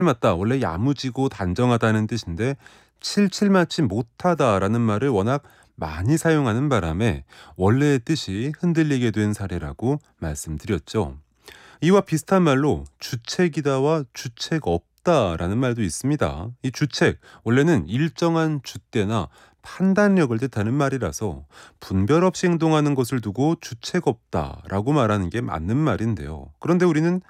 맞다. 원래 야무지고 단정하다는 뜻인데 칠칠 맞지 못하다라는 말을 워낙 많이 사용하는 바람에 원래의 뜻이 흔들리게 된 사례라고 말씀드렸죠. 이와 비슷한 말로 주책이다와 주책 없다라는 말도 있습니다. 이 주책, 원래는 일정한 줏대나 판단력을 뜻하는 말이라서 분별 없이 행동하는 것을 두고 주책 없다라고 말하는 게 맞는 말인데요. 그런데 우리는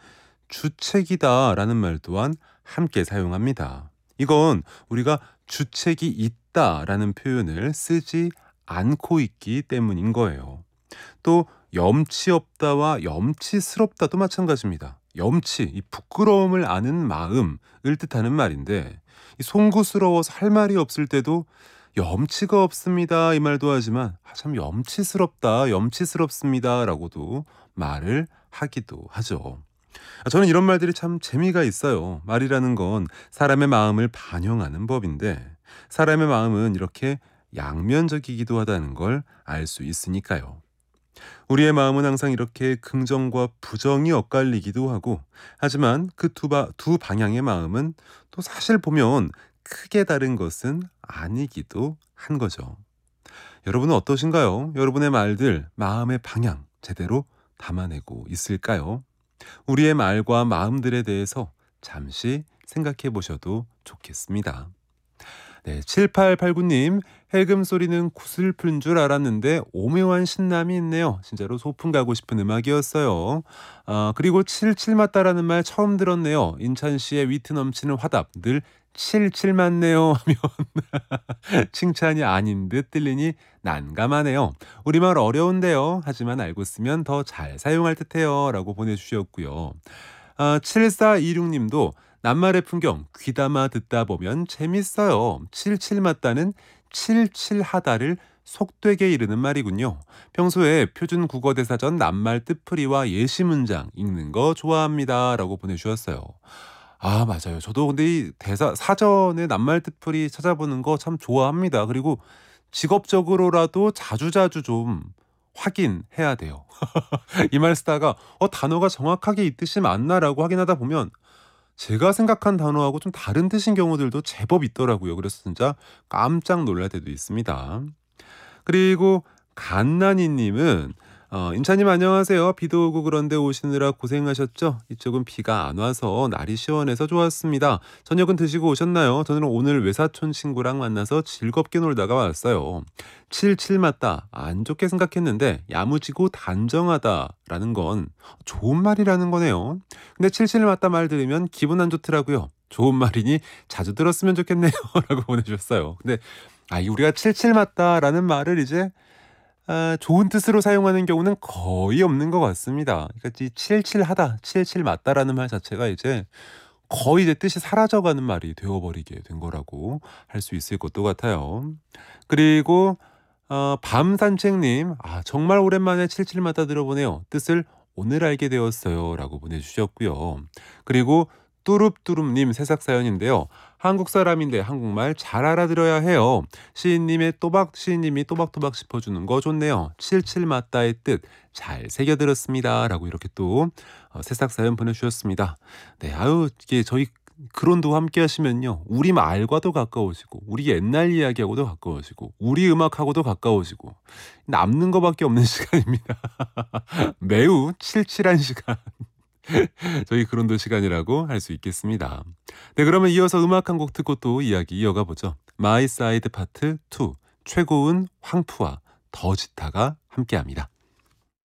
주책이다라는 말 또한 함께 사용합니다. 이건 우리가 주책이 있다라는 표현을 쓰지 않고 있기 때문인 거예요. 또 염치 없다와 염치스럽다도 마찬가지입니다. 염치, 이 부끄러움을 아는 마음을 뜻하는 말인데, 이 송구스러워서 할 말이 없을 때도 염치가 없습니다 이 말도 하지만 참 염치스럽다, 염치스럽습니다 라고도 말을 하기도 하죠. 저는 이런 말들이 참 재미가 있어요. 말이라는 건 사람의 마음을 반영하는 법인데 사람의 마음은 이렇게 양면적이기도 하다는 걸 알 수 있으니까요. 우리의 마음은 항상 이렇게 긍정과 부정이 엇갈리기도 하고, 하지만 그 두 방향의 마음은 또 사실 보면 크게 다른 것은 아니기도 한 거죠. 여러분은 어떠신가요? 여러분의 말들, 마음의 방향 제대로 담아내고 있을까요? 우리의 말과 마음들에 대해서 잠시 생각해 보셔도 좋겠습니다. 네, 7889님, 해금 소리는 구슬픈 줄 알았는데 오묘한 신남이 있네요. 진짜로 소풍 가고 싶은 음악이었어요. 그리고 칠칠 맞다라는 말 처음 들었네요. 인찬씨의 위트 넘치는 화답, 늘 칠칠 맞네요 하면 칭찬이 아닌 듯 들리니 난감하네요. 우리말 어려운데요. 하지만 알고 쓰면 더 잘 사용할 듯해요 라고 보내주셨고요. 7426님도 낱말의 풍경 귀담아 듣다 보면 재밌어요. 칠칠 맞다는 칠칠하다를 속되게 이르는 말이군요. 평소에 표준 국어대사전 낱말 뜻풀이와 예시 문장 읽는 거 좋아합니다 라고 보내주셨어요. 맞아요. 저도 근데 이 대사 사전에 낱말 뜻풀이 찾아보는 거 참 좋아합니다. 그리고 직업적으로라도 자주자주 좀 확인해야 돼요. 이 말 쓰다가 단어가 정확하게 이 뜻이 맞나라고 확인하다 보면 제가 생각한 단어하고 좀 다른 뜻인 경우들도 제법 있더라고요. 그래서 진짜 깜짝 놀랄 때도 있습니다. 그리고 갓나니님은 인차님 안녕하세요. 비도 오고 그런데 오시느라 고생하셨죠? 이쪽은 비가 안 와서 날이 시원해서 좋았습니다. 저녁은 드시고 오셨나요? 저는 오늘 외사촌 친구랑 만나서 즐겁게 놀다가 왔어요. 칠칠 맞다. 안 좋게 생각했는데 야무지고 단정하다라는 건 좋은 말이라는 거네요. 근데 칠칠 맞다 말 들으면 기분 안 좋더라고요. 좋은 말이니 자주 들었으면 좋겠네요. 라고 보내주셨어요. 근데 우리가 칠칠 맞다라는 말을 이제 좋은 뜻으로 사용하는 경우는 거의 없는 것 같습니다. 그러니까 이 칠칠하다, 칠칠 맞다라는 말 자체가 이제 거의 이제 뜻이 사라져가는 말이 되어버리게 된 거라고 할 수 있을 것도 같아요. 그리고 밤산책님, 정말 오랜만에 칠칠 맞다 들어보네요. 뜻을 오늘 알게 되었어요 라고 보내주셨고요. 그리고 뚜룹뚜룹님 새싹 사연인데요. 한국 사람인데 한국말 잘 알아들어야 해요. 시인님이 또박또박 짚어주는 거 좋네요. 칠칠 맞다의 뜻 잘 새겨들었습니다 라고 이렇게 또 새싹 사연 보내주셨습니다. 네, 이게 저희 그론도 함께 하시면요, 우리 말과도 가까워지고 우리 옛날 이야기하고도 가까워지고 우리 음악하고도 가까워지고 남는 거밖에 없는 시간입니다. 매우 칠칠한 시간. 저희 그런도 시간이라고 할 수 있겠습니다. 네, 그러면 이어서 음악 한 곡 듣고 또 이야기 이어가 보죠. 마이 사이드 파트 2, 최고은 황푸와 더지타가 함께합니다.